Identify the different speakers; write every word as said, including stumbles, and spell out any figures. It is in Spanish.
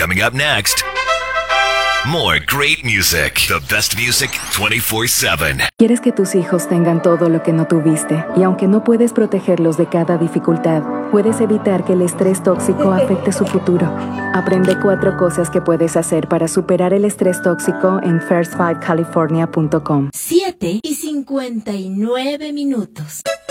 Speaker 1: Coming up next, more great music. The best music twenty-four seven.
Speaker 2: Quieres que tus hijos tengan todo lo que no tuviste, y aunque no puedes protegerlos de cada dificultad, puedes evitar que el estrés tóxico afecte su futuro. Aprende cuatro cosas que puedes hacer para superar el estrés tóxico en first five california punto com.
Speaker 3: siete y cincuenta y nueve minutos.